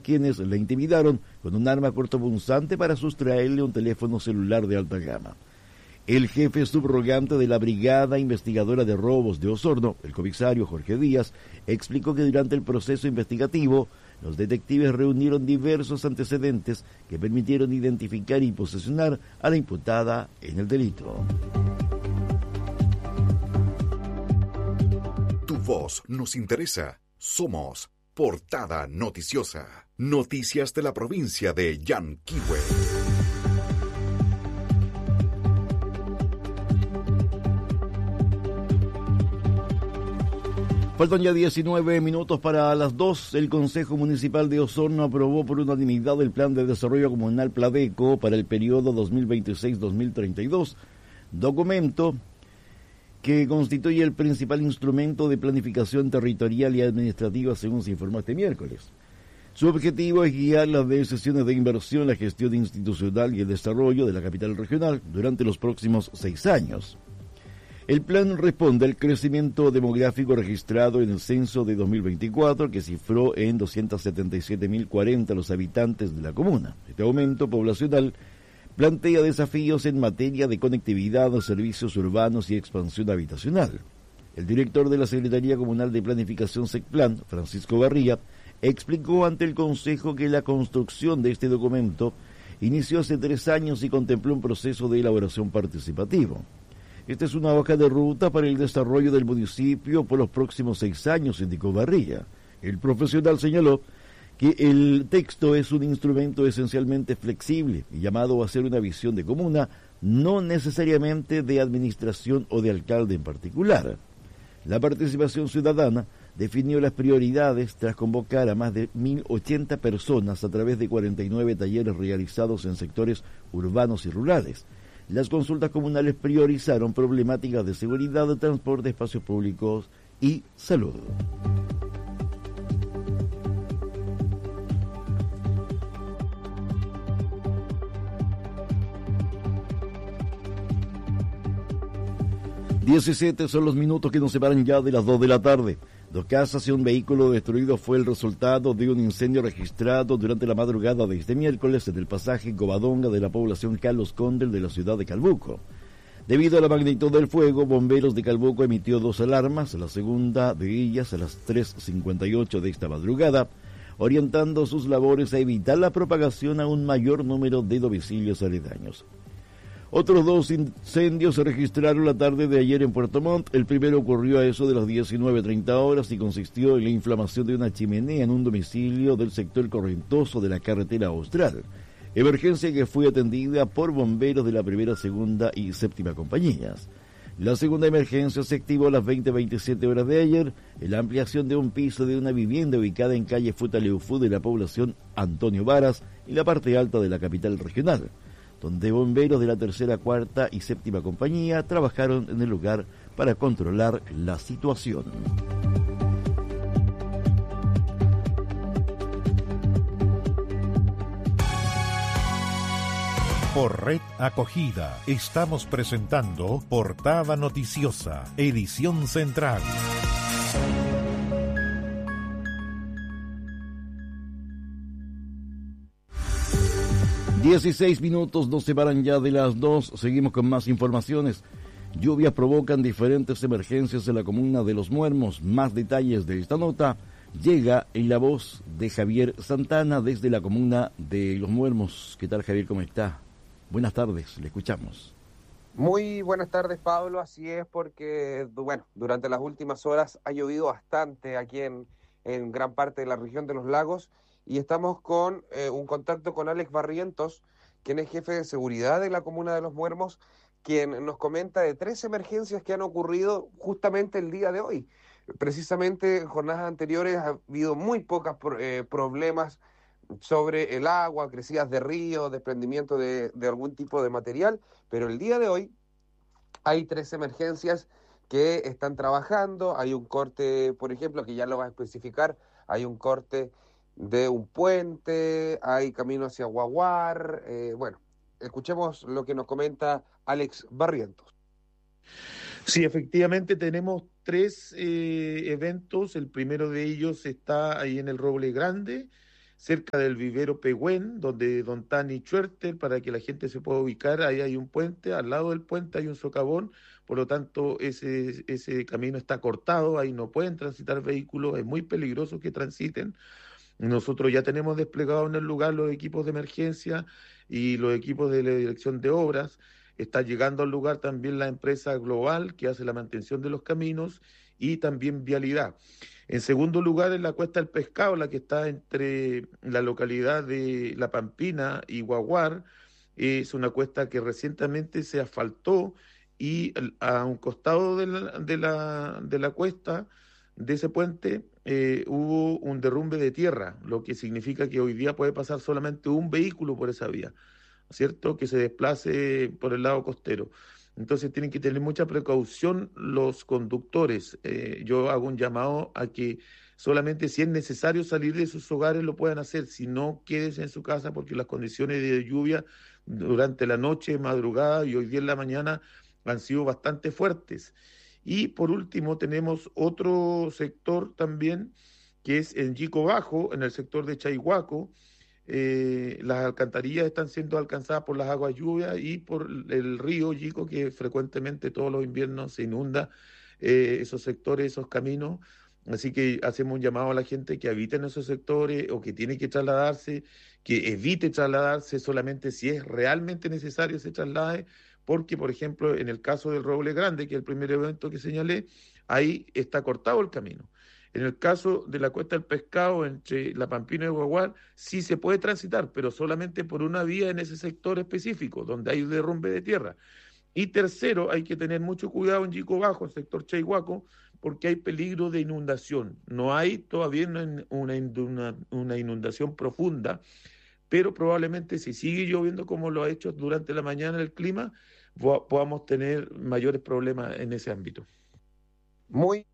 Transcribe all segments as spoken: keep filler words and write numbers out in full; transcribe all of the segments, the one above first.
quienes le intimidaron con un arma cortopunzante para sustraerle un teléfono celular de alta gama. El jefe subrogante de la Brigada Investigadora de Robos de Osorno, el comisario Jorge Díaz, explicó que durante el proceso investigativo, los detectives reunieron diversos antecedentes que permitieron identificar y posesionar a la imputada en el delito. Tu voz nos interesa. Somos Portada Noticiosa. Noticias de la provincia de Yanquihue. Faltan ya diecinueve minutos para las dos. El Consejo Municipal de Osorno aprobó por unanimidad el Plan de Desarrollo Comunal Pladeco para el periodo dos mil veintiséis a dos mil treinta y dos, documento que constituye el principal instrumento de planificación territorial y administrativa, según se informó este miércoles. Su objetivo es guiar las decisiones de inversión, la gestión institucional y el desarrollo de la capital regional durante los próximos seis años. El plan responde al crecimiento demográfico registrado en el censo de dos mil veinticuatro, que cifró en doscientos setenta y siete mil cuarenta los habitantes de la comuna. Este aumento poblacional plantea desafíos en materia de conectividad, servicios urbanos y expansión habitacional. El director de la Secretaría Comunal de Planificación SECPLAN, Francisco Barría, explicó ante el Consejo que la construcción de este documento inició hace tres años y contempló un proceso de elaboración participativo. Esta es una hoja de ruta para el desarrollo del municipio por los próximos seis años, indicó Barría. El profesional señaló que el texto es un instrumento esencialmente flexible y llamado a ser una visión de comuna, no necesariamente de administración o de alcalde en particular. La participación ciudadana definió las prioridades tras convocar a más de mil ochenta personas a través de cuarenta y nueve talleres realizados en sectores urbanos y rurales. Las consultas comunales priorizaron problemáticas de seguridad, de transporte, espacios públicos y salud. diecisiete son los minutos que nos separan ya de las dos de la tarde. Dos casas y un vehículo destruido fue el resultado de un incendio registrado durante la madrugada de este miércoles en el pasaje Covadonga de la población Carlos Condel de la ciudad de Calbuco. Debido a la magnitud del fuego, Bomberos de Calbuco emitió dos alarmas, la segunda de ellas a las tres cincuenta y ocho de esta madrugada, orientando sus labores a evitar la propagación a un mayor número de domicilios aledaños. Otros dos incendios se registraron la tarde de ayer en Puerto Montt. El primero ocurrió a eso de las diecinueve treinta horas y consistió en la inflamación de una chimenea en un domicilio del sector Correntoso de la carretera austral. Emergencia que fue atendida por bomberos de la primera, segunda y séptima compañías. La segunda emergencia se activó a las veinte veintisiete horas de ayer en la ampliación de un piso de una vivienda ubicada en calle Futaleufú de la población Antonio Varas y la parte alta de la capital regional, donde bomberos de la tercera, cuarta y séptima compañía trabajaron en el lugar para controlar la situación. Por Red Acogida estamos presentando Portada Noticiosa, edición central. dieciséis minutos nos separan ya de las dos. Seguimos con más informaciones. Lluvias provocan diferentes emergencias en la comuna de Los Muermos. Más detalles de esta nota llega en la voz de Javier Santana desde la comuna de Los Muermos. ¿Qué tal, Javier? ¿Cómo está? Buenas tardes, le escuchamos. Muy buenas tardes, Pablo. Así es, porque bueno, durante las últimas horas ha llovido bastante aquí en, en gran parte de la región de los lagos. Y estamos con eh, un contacto con Alex Barrientos, quien es jefe de seguridad de la comuna de Los Muermos, quien nos comenta de tres emergencias que han ocurrido justamente el día de hoy. Precisamente en jornadas anteriores ha habido muy pocos eh, problemas sobre el agua, crecidas de ríos, desprendimiento de, de algún tipo de material, pero el día de hoy hay tres emergencias que están trabajando. Hay un corte, por ejemplo, que ya lo va a especificar, hay un corte de un puente, hay camino hacia Guaguar. Eh, bueno, escuchemos lo que nos comenta Alex Barrientos. Sí, efectivamente tenemos tres eh, eventos. El primero de ellos está ahí en el Roble Grande, cerca del vivero Pehuen, donde Don Tani Schwerter, para que la gente se pueda ubicar, ahí hay un puente, al lado del puente hay un socavón, por lo tanto ese, ese camino está cortado, ahí no pueden transitar vehículos, es muy peligroso que transiten. Nosotros ya tenemos desplegados en el lugar los equipos de emergencia y los equipos de la dirección de obras. Está llegando al lugar también la empresa global que hace la mantención de los caminos y también vialidad. En segundo lugar, en la Cuesta del Pescado, la que está entre la localidad de La Pampina y Guaguar, es una cuesta que recientemente se asfaltó y a un costado de la, de la, de la cuesta, de ese puente, eh, hubo un derrumbe de tierra, lo que significa que hoy día puede pasar solamente un vehículo por esa vía, ¿cierto? Que se desplace por el lado costero. Entonces tienen que tener mucha precaución los conductores. Eh, yo hago un llamado a que solamente si es necesario salir de sus hogares lo puedan hacer, si no, quédense en su casa porque las condiciones de lluvia durante la noche, madrugada y hoy día en la mañana han sido bastante fuertes. Y por último tenemos otro sector también que es en Yico Bajo, en el sector de Chaihuaco. Eh, las alcantarillas están siendo alcanzadas por las aguas lluvias y por el río Yico, que frecuentemente todos los inviernos se inunda eh, esos sectores, esos caminos. Así que hacemos un llamado a la gente que habita en esos sectores o que tiene que trasladarse, que evite trasladarse solamente si es realmente necesario se traslade, porque, por ejemplo, en el caso del Roble Grande, que es el primer evento que señalé, ahí está cortado el camino. En el caso de la Cuesta del Pescado, entre La Pampina y Guaguar, sí se puede transitar, pero solamente por una vía en ese sector específico, donde hay derrumbe de tierra. Y tercero, hay que tener mucho cuidado en Yico Bajo, el sector Chaihuaco, porque hay peligro de inundación. No hay todavía una, una, una inundación profunda, pero probablemente si sigue lloviendo como lo ha hecho durante la mañana el clima, podamos tener mayores problemas en ese ámbito. Muy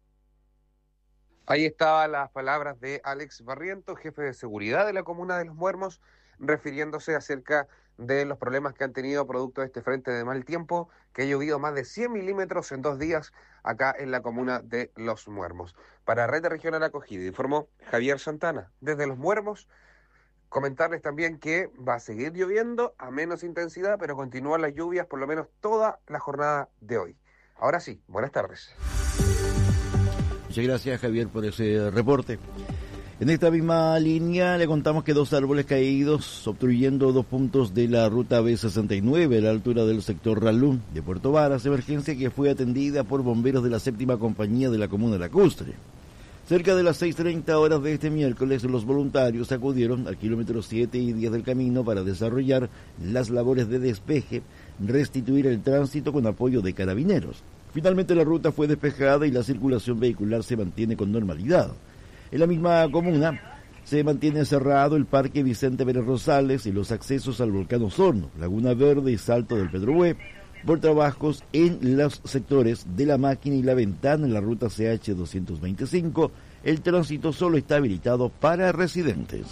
Ahí estaban las palabras de Alex Barrientos, jefe de seguridad de la comuna de Los Muermos, refiriéndose acerca de los problemas que han tenido producto de este frente de mal tiempo, que ha llovido más de cien milímetros en dos días acá en la comuna de Los Muermos. Para Red Regional Acogida, informó Javier Santana. Desde Los Muermos, comentarles también que va a seguir lloviendo a menos intensidad, pero continúan las lluvias por lo menos toda la jornada de hoy. Ahora sí, buenas tardes. Muchas gracias, Javier, por ese reporte. En esta misma línea le contamos que dos árboles caídos obstruyendo dos puntos de la ruta B sesenta y nueve a la altura del sector Ralún de Puerto Varas, emergencia que fue atendida por bomberos de la séptima compañía de la comuna lacustre. Cerca de las seis treinta horas de este miércoles, los voluntarios acudieron al kilómetro siete y diez del camino para desarrollar las labores de despeje, restituir el tránsito con apoyo de carabineros. Finalmente la ruta fue despejada y la circulación vehicular se mantiene con normalidad. En la misma comuna se mantiene cerrado el Parque Vicente Pérez Rosales y los accesos al volcán Osorno, Laguna Verde y Salto del Pedrohue, por trabajos en los sectores de La Máquina y La Ventana en la ruta C H doscientos veinticinco. El tránsito solo está habilitado para residentes.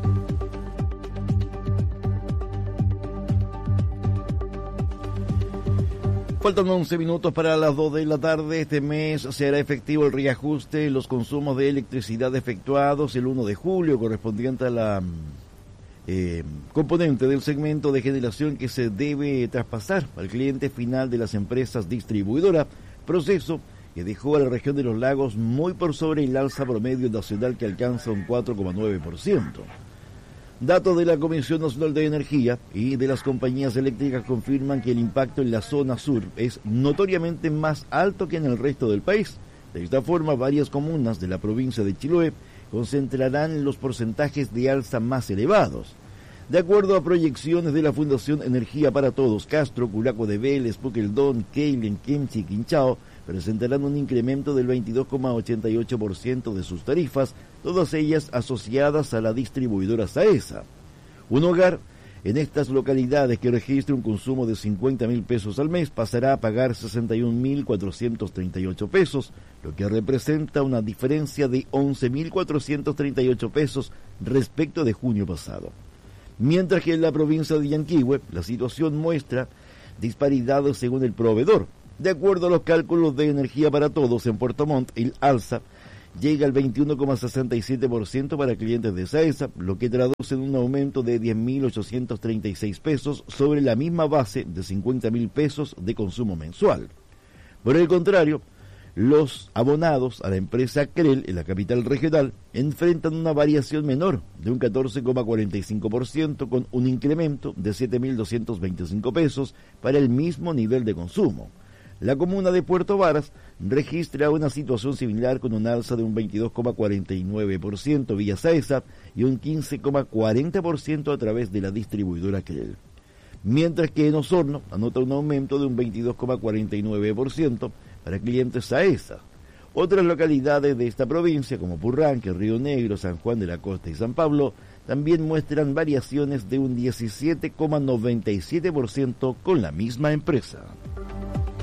Faltan once minutos para las dos de la tarde. Este mes se hará efectivo el reajuste en los consumos de electricidad efectuados el primero de julio, correspondiente a la eh, componente del segmento de generación que se debe traspasar al cliente final de las empresas distribuidoras, proceso que dejó a la región de los lagos muy por sobre el alza promedio nacional que alcanza un cuatro coma nueve por ciento. Datos de la Comisión Nacional de Energía y de las compañías eléctricas confirman que el impacto en la zona sur es notoriamente más alto que en el resto del país. De esta forma, varias comunas de la provincia de Chiloé concentrarán los porcentajes de alza más elevados. De acuerdo a proyecciones de la Fundación Energía para Todos, Castro, Culaco de Vélez, Puqueldón, Keilen, Kemchi y Quinchao presentarán un incremento del veintidós coma ochenta y ocho por ciento de sus tarifas, todas ellas asociadas a la distribuidora Saesa. Un hogar en estas localidades que registre un consumo de cincuenta mil pesos al mes pasará a pagar sesenta y un mil cuatrocientos treinta y ocho pesos, lo que representa una diferencia de once mil cuatrocientos treinta y ocho pesos respecto de junio pasado. Mientras que en la provincia de Yanquihue la situación muestra disparidades según el proveedor. De acuerdo a los cálculos de Energía para Todos en Puerto Montt, el alza llega al veintiuno coma sesenta y siete por ciento para clientes de SAESA, lo que traduce en un aumento de diez mil ochocientos treinta y seis pesos sobre la misma base de cincuenta mil pesos de consumo mensual. Por el contrario, los abonados a la empresa Crel en la capital regional enfrentan una variación menor de un catorce coma cuarenta y cinco por ciento con un incremento de siete mil doscientos veinticinco pesos para el mismo nivel de consumo. La comuna de Puerto Varas registra una situación similar con un alza de un veintidós coma cuarenta y nueve por ciento vía SAESA y un quince coma cuarenta por ciento a través de la distribuidora Crel. Mientras que en Osorno anota un aumento de un veintidós coma cuarenta y nueve por ciento para clientes SAESA. Otras localidades de esta provincia, como Purranque, Río Negro, San Juan de la Costa y San Pablo, también muestran variaciones de un diecisiete coma noventa y siete por ciento con la misma empresa.